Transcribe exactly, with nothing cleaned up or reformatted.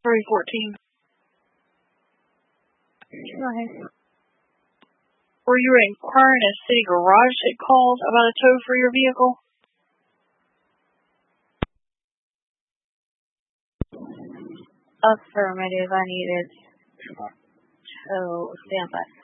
three fourteen. Go ahead. Were you inquiring if City Garage had called about a tow for your vehicle? Affirmative. I needed tow. Stand by.